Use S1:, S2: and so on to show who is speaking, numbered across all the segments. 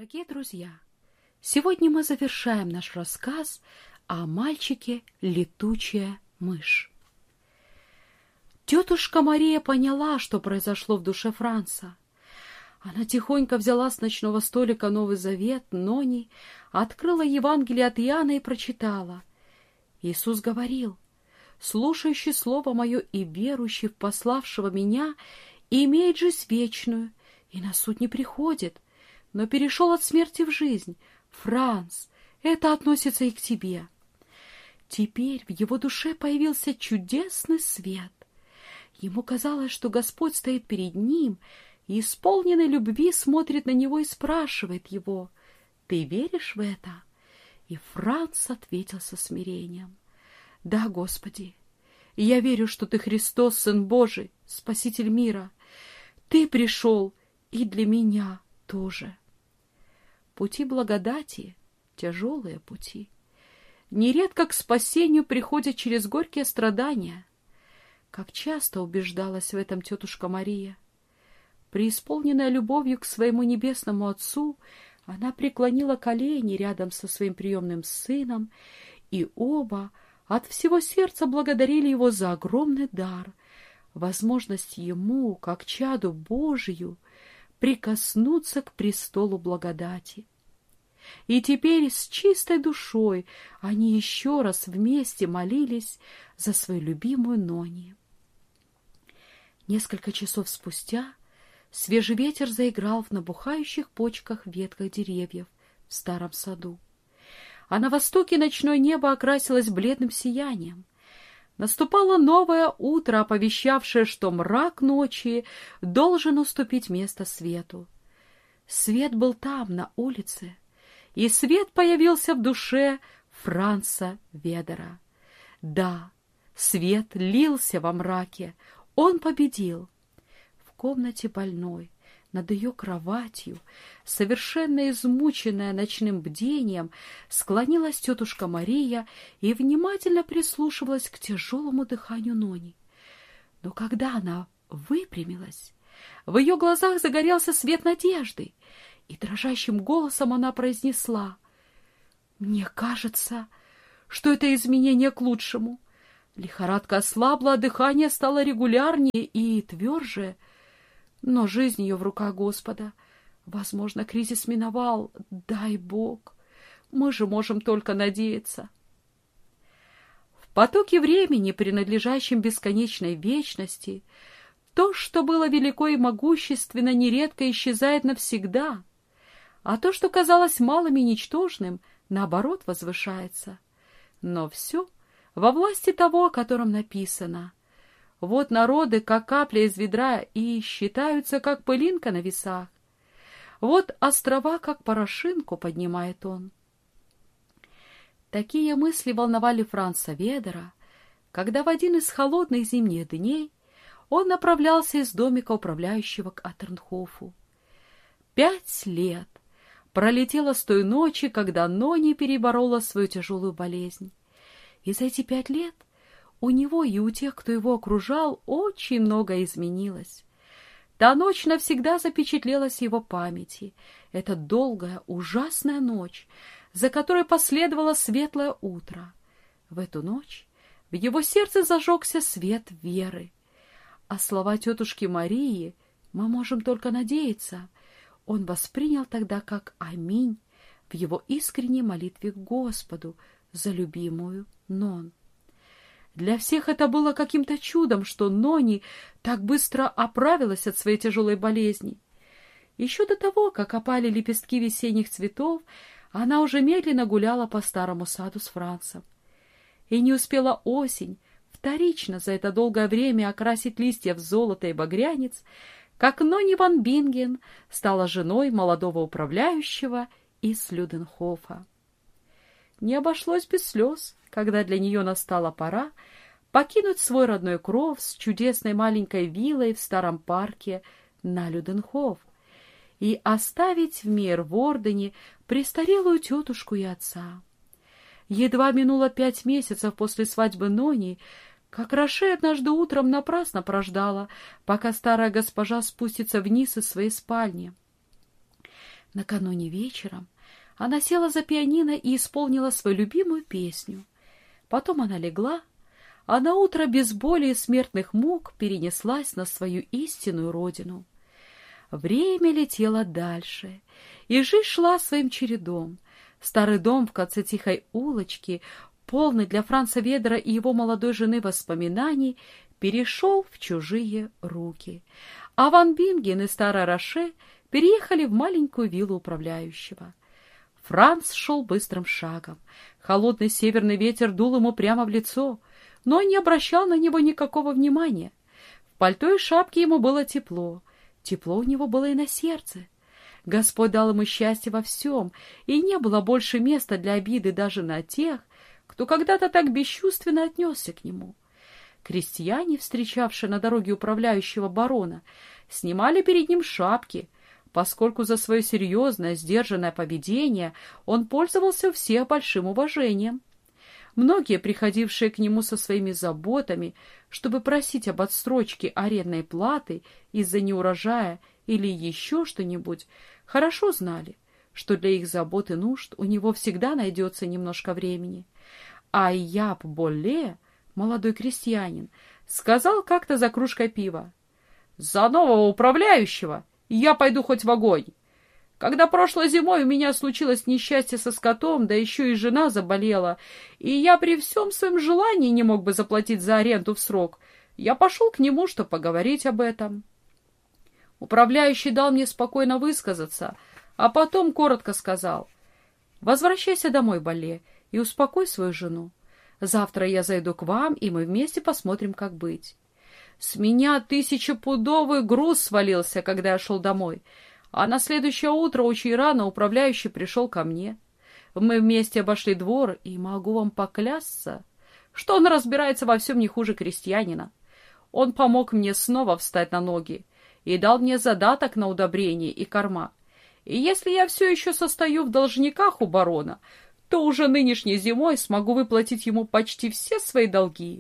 S1: Дорогие друзья, сегодня мы завершаем наш рассказ о мальчике «Летучая мышь». Тетушка Мария поняла, что произошло в душе Франца. Она тихонько взяла с ночного столика Новый Завет, Нони, открыла Евангелие от Иоанна и прочитала. Иисус говорил: «Слушающий слово мое и верующий в пославшего меня имеет жизнь вечную, и на суд не приходит, но перешел от смерти в жизнь». Франц, это относится и к тебе. Теперь в его душе появился чудесный свет. Ему казалось, что Господь стоит перед ним и, исполненный любви, смотрит на него и спрашивает его: «Ты веришь в это?» И Франц ответил со смирением: «Да, Господи, я верю, что Ты Христос, Сын Божий, Спаситель мира. Ты пришел и для меня тоже». Пути благодати — тяжелые пути. Нередко к спасению приходят через горькие страдания. Как часто убеждалась в этом тетушка Мария. Преисполненная любовью к своему небесному Отцу, она преклонила колени рядом со своим приемным сыном, и оба от всего сердца благодарили его за огромный дар, возможность ему, как чаду Божию, прикоснуться к престолу благодати. И теперь с чистой душой они еще раз вместе молились за свою любимую Нони. Несколько часов спустя свежий ветер заиграл в набухающих почках ветках деревьев в старом саду, а на востоке ночное небо окрасилось бледным сиянием. Наступало новое утро, оповещавшее, что мрак ночи должен уступить место свету. Свет был там, на улице, и свет появился в душе Франца Ведера. Да, свет лился во мраке, он победил. В комнате больной, над ее кроватью, совершенно измученная ночным бдением, склонилась тетушка Мария и внимательно прислушивалась к тяжелому дыханию Нони. Но когда она выпрямилась, в ее глазах загорелся свет надежды, и дрожащим голосом она произнесла: «Мне кажется, что это изменение к лучшему». Лихорадка ослабла, а дыхание стало регулярнее и тверже. Но жизнь ее в руках Господа. Возможно, кризис миновал. Дай Бог. Мы же можем только надеяться. В потоке времени, принадлежащем бесконечной вечности, то, что было велико и могущественно, нередко исчезает навсегда, а то, что казалось малым и ничтожным, наоборот, возвышается. Но все во власти того, о котором написано: «Вот народы, как капля из ведра, и считаются, как пылинка на весах. Вот острова, как порошинку поднимает он». Такие мысли волновали Франца Ведера, когда в один из холодных зимних дней он направлялся из домика управляющего к Атернхофу. 5 лет пролетело с той ночи, когда Нони переборола свою тяжелую болезнь. И за эти 5 лет у него и у тех, кто его окружал, очень многое изменилось. Та ночь навсегда запечатлелась в его памяти. Это долгая, ужасная ночь, за которой последовало светлое утро. В эту ночь в его сердце зажегся свет веры. А слова тетушки Марии, мы можем только надеяться, он воспринял тогда как аминь в его искренней молитве к Господу за любимую Нон. Для всех это было каким-то чудом, что Нони так быстро оправилась от своей тяжелой болезни. Еще до того, как опали лепестки весенних цветов, она уже медленно гуляла по старому саду с Францем. И не успела осень вторично за это долгое время окрасить листья в золото и багрянец, как Нони ван Бинген стала женой молодого управляющего из Люденхофа. Не обошлось без слез, когда для нее настала пора покинуть свой родной кров с чудесной маленькой виллой в старом парке на Люденхоф и оставить в Мейервордене престарелую тетушку и отца. Едва минуло 5 месяцев после свадьбы Нони, как Роше однажды утром напрасно прождала, пока старая госпожа спустится вниз из своей спальни. Накануне вечером она села за пианино и исполнила свою любимую песню. Потом она легла, а наутро без боли и смертных мук перенеслась на свою истинную родину. Время летело дальше, и жизнь шла своим чередом. Старый дом в конце тихой улочки, полный для Франца Ведера и его молодой жены воспоминаний, перешел в чужие руки, а Ван Бинген и старая Роше переехали в маленькую виллу управляющего. Франц шел быстрым шагом. Холодный северный ветер дул ему прямо в лицо, но не обращал на него никакого внимания. В пальто и шапке ему было тепло. Тепло у него было и на сердце. Господь дал ему счастье во всем, и не было больше места для обиды даже на тех, кто когда-то так бесчувственно отнесся к нему. Крестьяне, встречавшие на дороге управляющего барона, снимали перед ним шапки, поскольку за свое серьезное, сдержанное поведение он пользовался у всех большим уважением. Многие, приходившие к нему со своими заботами, чтобы просить об отсрочке арендной платы из-за неурожая или еще что-нибудь, хорошо знали, что для их забот и нужд у него всегда найдется немножко времени. А Яб Болле, молодой крестьянин, сказал как-то за кружкой пива: «За нового управляющего я пойду хоть в огонь. Когда прошлой зимой у меня случилось несчастье со скотом, да еще и жена заболела, и я при всем своем желании не мог бы заплатить за аренду в срок, я пошел к нему, чтобы поговорить об этом. Управляющий дал мне спокойно высказаться, а потом коротко сказал: «Возвращайся домой, Болле, и успокой свою жену. Завтра я зайду к вам, и мы вместе посмотрим, как быть». С меня 1000-пудовый груз свалился, когда я шел домой, а на следующее утро очень рано управляющий пришел ко мне. Мы вместе обошли двор, и могу вам поклясться, что он разбирается во всем не хуже крестьянина. Он помог мне снова встать на ноги и дал мне задаток на удобрение и корма. И если я все еще состою в должниках у барона, то уже нынешней зимой смогу выплатить ему почти все свои долги.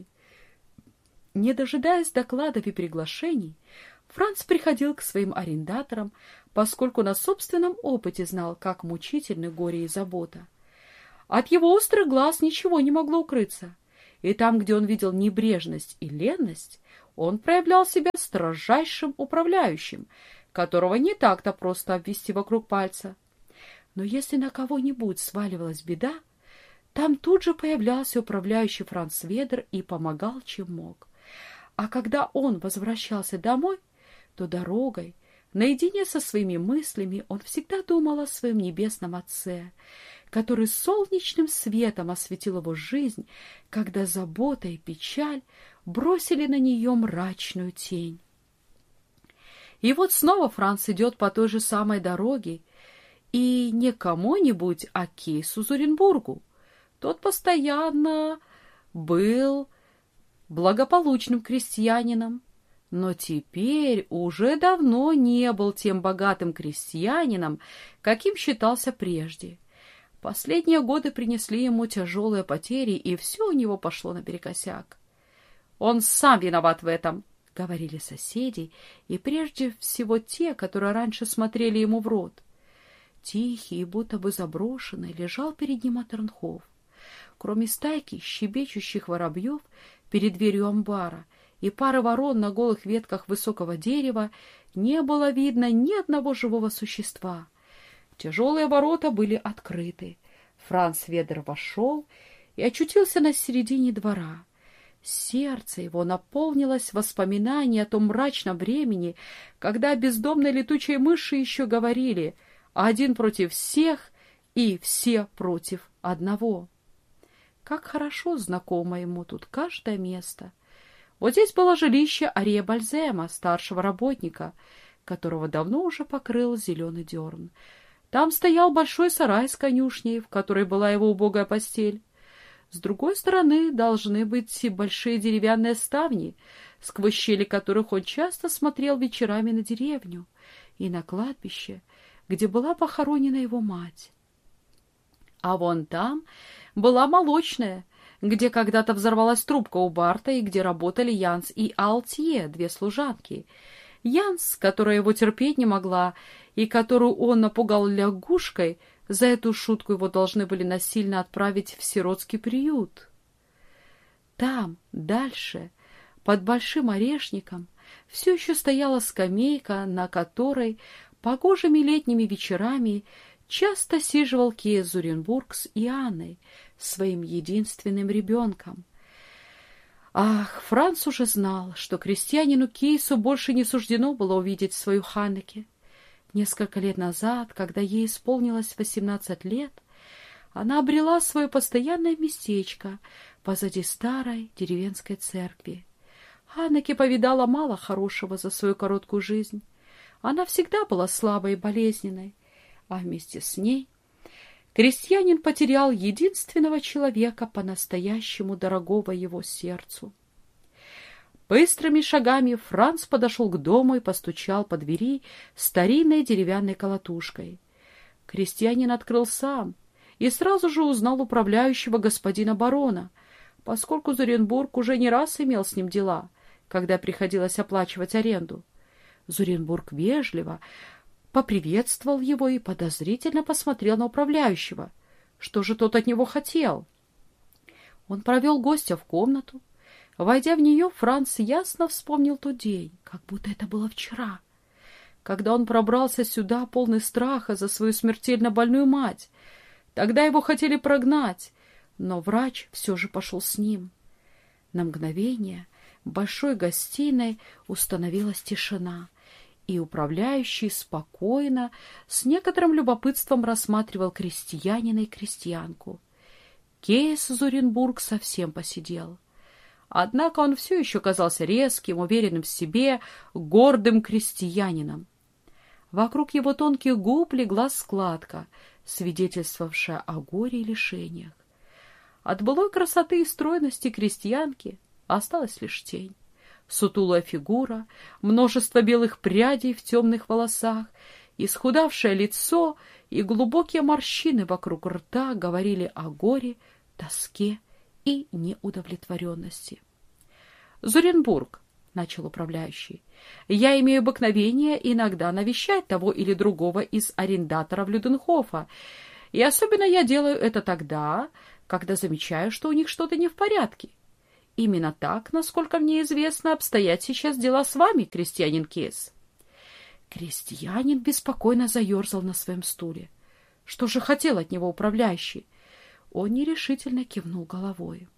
S1: Не дожидаясь докладов и приглашений, Франц приходил к своим арендаторам, поскольку на собственном опыте знал, как мучительны горе и забота. От его острых глаз ничего не могло укрыться, и там, где он видел небрежность и ленность, он проявлял себя строжайшим управляющим, которого не так-то просто обвести вокруг пальца. Но если на кого-нибудь сваливалась беда, там тут же появлялся управляющий Франц Ведер и помогал, чем мог. А когда он возвращался домой, то дорогой, наедине со своими мыслями, он всегда думал о своем небесном Отце, который солнечным светом осветил его жизнь, когда забота и печаль бросили на нее мрачную тень. И вот снова Франц идет по той же самой дороге, и не кому-нибудь, а Кейсу Зуренбургу. Тот постоянно был благополучным крестьянином, но теперь уже давно не был тем богатым крестьянином, каким считался прежде. Последние годы принесли ему тяжелые потери, и все у него пошло наперекосяк. «Он сам виноват в этом», — говорили соседи, и прежде всего те, которые раньше смотрели ему в рот. Тихий и будто бы заброшенный лежал перед ним Атернхоф. Кроме стайки щебечущих воробьев перед дверью амбара и пары ворон на голых ветках высокого дерева не было видно ни одного живого существа. Тяжелые ворота были открыты. Франц Ведер вошел и очутился на середине двора. Сердце его наполнилось воспоминанием о том мрачном времени, когда о бездомной летучей мыши еще говорили: один против всех и все против одного. Как хорошо знакомо ему тут каждое место. Вот здесь было жилище Арье Бальзема, старшего работника, которого давно уже покрыл зеленый дерн. Там стоял большой сарай с конюшней, в которой была его убогая постель. С другой стороны должны быть большие деревянные ставни, сквозь щели которых он часто смотрел вечерами на деревню и на кладбище, где была похоронена его мать. А вон там была молочная, где когда-то взорвалась трубка у Барта и где работали Янс и Алтье, две служанки. Янс, которая его терпеть не могла и которую он напугал лягушкой, за эту шутку его должны были насильно отправить в сиротский приют. Там, дальше, под большим орешником, все еще стояла скамейка, на которой погожими летними вечерами часто сиживал Кейс Зуренбург с Иоанной, своим единственным ребенком. Ах, Франц уже знал, что крестьянину Кейсу больше не суждено было увидеть свою Ханнеке. Несколько лет назад, когда ей исполнилось 18 лет, она обрела свое постоянное местечко позади старой деревенской церкви. Ханнеке повидала мало хорошего за свою короткую жизнь. Она всегда была слабой и болезненной, а вместе с ней крестьянин потерял единственного человека, по-настоящему дорогого его сердцу. Быстрыми шагами Франц подошел к дому и постучал по двери старинной деревянной колотушкой. Крестьянин открыл сам и сразу же узнал управляющего господина барона, поскольку Зуренбург уже не раз имел с ним дела, когда приходилось оплачивать аренду. Зуренбург вежливо поприветствовал его и подозрительно посмотрел на управляющего. Что же тот от него хотел? Он провел гостя в комнату. Войдя в нее, Франц ясно вспомнил тот день, как будто это было вчера, когда он пробрался сюда, полный страха за свою смертельно больную мать. Тогда его хотели прогнать, но врач все же пошел с ним. На мгновение в большой гостиной установилась тишина, и управляющий спокойно, с некоторым любопытством рассматривал крестьянина и крестьянку. Кейс Зуренбург совсем посидел. Однако он все еще казался резким, уверенным в себе, гордым крестьянином. Вокруг его тонких губ легла складка, свидетельствовавшая о горе и лишениях. От былой красоты и стройности крестьянки осталась лишь тень. Сутулая фигура, множество белых прядей в темных волосах, исхудавшее лицо и глубокие морщины вокруг рта говорили о горе, тоске и неудовлетворенности. «Зуренбург», — начал управляющий, — «я имею обыкновение иногда навещать того или другого из арендаторов Люденхофа, и особенно я делаю это тогда, когда замечаю, что у них что-то не в порядке. Именно так, насколько мне известно, обстоят сейчас дела с вами, крестьянин Кейс». Крестьянин беспокойно заерзал на своем стуле. Что же хотел от него управляющий? Он нерешительно кивнул головой.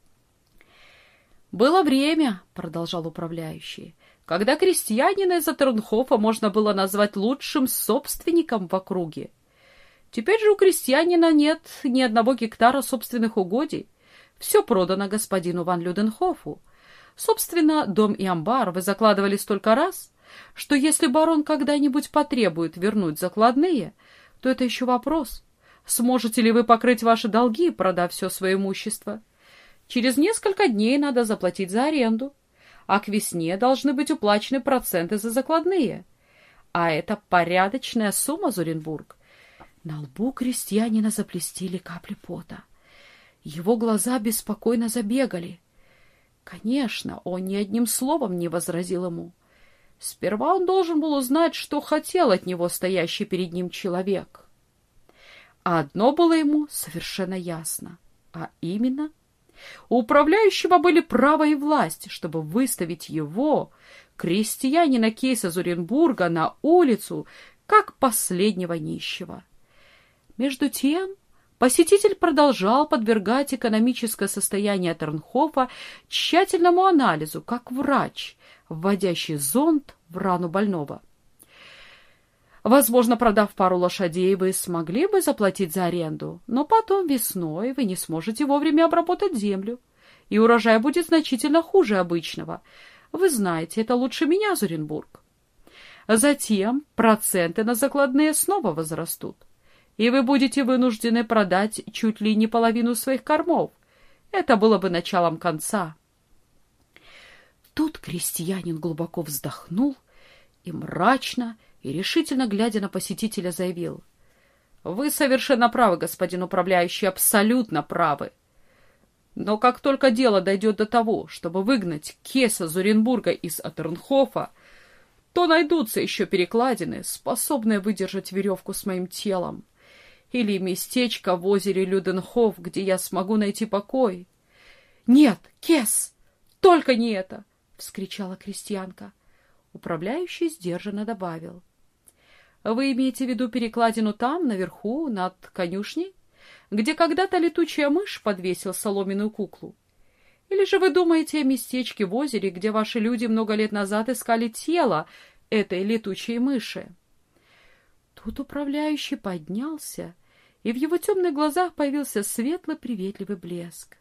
S1: «Было время, — продолжал управляющий, — когда крестьянина из Атернхофа можно было назвать лучшим собственником в округе. Теперь же у крестьянина нет ни одного гектара собственных угодий. Все продано господину ван Люденхофу. Собственно, дом и амбар вы закладывали столько раз, что если барон когда-нибудь потребует вернуть закладные, то это еще вопрос, сможете ли вы покрыть ваши долги, продав все свое имущество. Через несколько дней надо заплатить за аренду, а к весне должны быть уплачены проценты за закладные. А это порядочная сумма, Зуренбург. На лбу крестьянина заблестели капли пота. Его глаза беспокойно забегали. Конечно, он ни одним словом не возразил ему. Сперва он должен был узнать, что хотел от него стоящий перед ним человек. А одно было ему совершенно ясно, а именно, у управляющего были право и власть, чтобы выставить его, крестьянина Кейса Зуренбурга, на улицу, как последнего нищего. Между тем, посетитель продолжал подвергать экономическое состояние Атернхофа тщательному анализу, как врач, вводящий зонд в рану больного. Возможно, продав пару лошадей, вы смогли бы заплатить за аренду, но потом весной вы не сможете вовремя обработать землю, и урожай будет значительно хуже обычного. Вы знаете это лучше меня, Зуренбург. Затем проценты на закладные снова возрастут, и вы будете вынуждены продать чуть ли не половину своих кормов. Это было бы началом конца. Тут крестьянин глубоко вздохнул и мрачно и решительно, глядя на посетителя, заявил: «Вы совершенно правы, господин управляющий, абсолютно правы. Но как только дело дойдет до того, чтобы выгнать Кейса Зуренбурга из Атернхофа, то найдутся еще перекладины, способные выдержать веревку с моим телом. Или местечко в озере Люденхоф, где я смогу найти покой. — Нет, Кес, только не это! — вскричала крестьянка. Управляющий сдержанно добавил. — Вы имеете в виду перекладину там, наверху, над конюшней, где когда-то летучая мышь подвесил соломенную куклу? Или же вы думаете о местечке в озере, где ваши люди много лет назад искали тело этой летучей мыши? Тут управляющий поднялся, и в его темных глазах появился светлый приветливый блеск.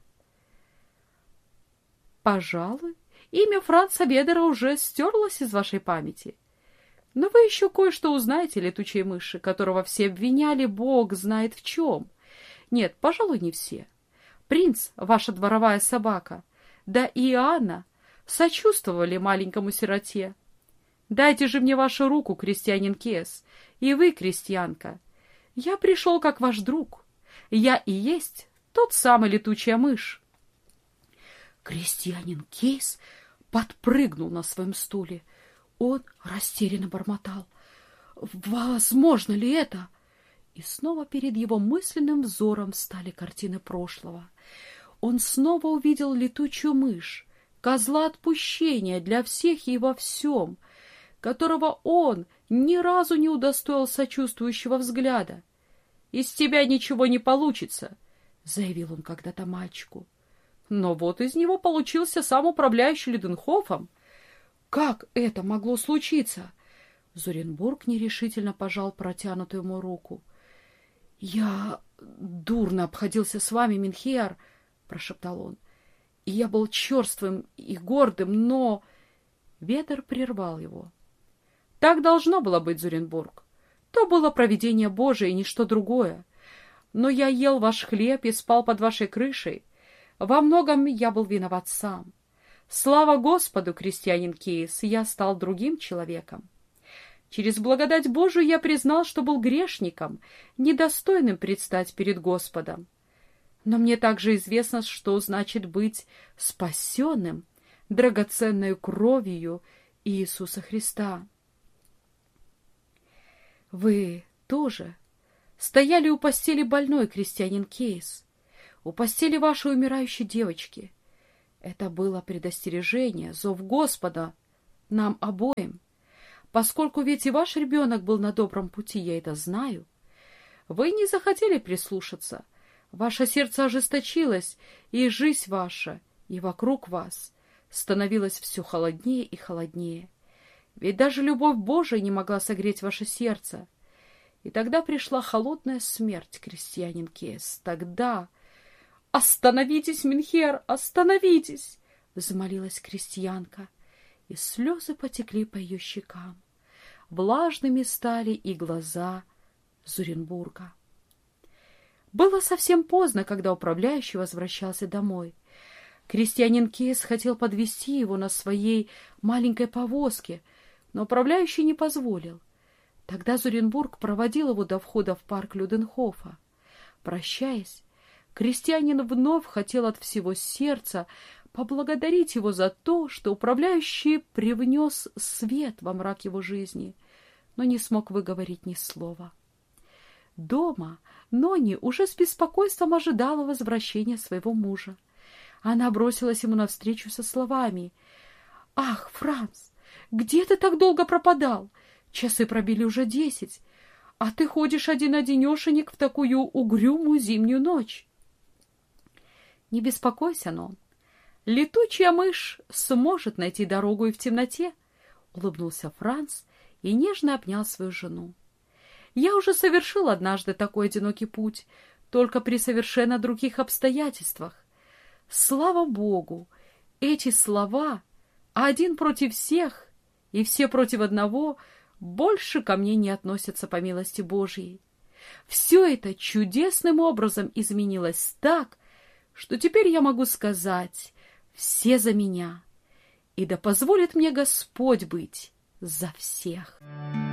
S1: Пожалуй, имя Франца Ведера уже стерлось из вашей памяти. Но вы еще кое-что узнаете, летучей мыши, которого все обвиняли, Бог знает в чем. Нет, пожалуй, не все. Принц, ваша дворовая собака, да и Анна сочувствовали маленькому сироте. Дайте же мне вашу руку, крестьянин Кес, и вы, крестьянка. Я пришел как ваш друг. Я и есть тот самый летучая мышь. Крестьянин Кейс подпрыгнул на своем стуле. Он растерянно бормотал. «Возможно ли это?» И снова перед его мысленным взором встали картины прошлого. Он снова увидел летучую мышь, козла отпущения для всех и во всем, которого он ни разу не удостоил сочувствующего взгляда. «Из тебя ничего не получится», — заявил он когда-то мальчику. Но вот из него получился сам управляющий Люденхофом. Как это могло случиться? Зуренбург нерешительно пожал протянутую ему руку. — Я дурно обходился с вами, Минхеар, — прошептал он. — И я был черствым и гордым, но... Ведер прервал его. — Так должно было быть, Зуренбург. То было провидение Божие и ничто другое. Но я ел ваш хлеб и спал под вашей крышей. Во многом я был виноват сам. Слава Господу, крестьянин Кейс, я стал другим человеком. Через благодать Божию я признал, что был грешником, недостойным предстать перед Господом. Но мне также известно, что значит быть спасенным драгоценной кровью Иисуса Христа. Вы тоже стояли у постели больной, крестьянин Кейс, у постели вашей умирающей девочки. Это было предостережение, зов Господа нам обоим. Поскольку ведь и ваш ребенок был на добром пути, я это знаю. Вы не захотели прислушаться. Ваше сердце ожесточилось, и жизнь ваша, и вокруг вас становилась все холоднее и холоднее. Ведь даже любовь Божия не могла согреть ваше сердце. И тогда пришла холодная смерть, крестьянин Кейс. Тогда... «Остановитесь, Минхеар, остановитесь!» — взмолилась крестьянка, и слезы потекли по ее щекам. Влажными стали и глаза Зуренбурга. Было совсем поздно, когда управляющий возвращался домой. Крестьянин Кейс хотел подвезти его на своей маленькой повозке, но управляющий не позволил. Тогда Зуренбург проводил его до входа в парк Люденхофа. Прощаясь, крестьянин вновь хотел от всего сердца поблагодарить его за то, что управляющий привнес свет во мрак его жизни, но не смог выговорить ни слова. Дома Нони уже с беспокойством ожидала возвращения своего мужа. Она бросилась ему навстречу со словами: «Ах, Франц, где ты так долго пропадал? Часы пробили уже 10, а ты ходишь один-одинешенек в такую угрюмую зимнюю ночь». «Не беспокойся, Нон. Летучая мышь сможет найти дорогу и в темноте», — улыбнулся Франц и нежно обнял свою жену. «Я уже совершил однажды такой одинокий путь, только при совершенно других обстоятельствах. Слава Богу, эти слова «один против всех» и «все против одного» больше ко мне не относятся по милости Божьей. Все это чудесным образом изменилось так, что теперь я могу сказать: все за меня, и да позволит мне Господь быть за всех».